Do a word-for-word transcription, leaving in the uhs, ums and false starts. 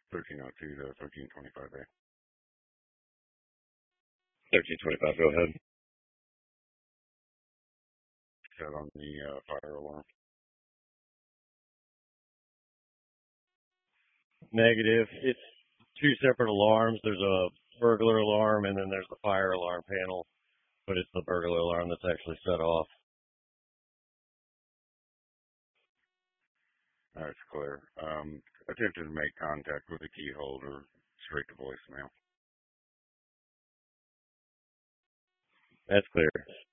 thirteen oh two to thirteen twenty-five A. thirteen twenty-five, go ahead. Set on the uh, fire alarm. Negative. It's two separate alarms. There's a burglar alarm and then there's the fire alarm panel, but it's the burglar alarm that's actually set off. That's clear. Um, attempted to make contact with the key holder, straight to voicemail. That's clear.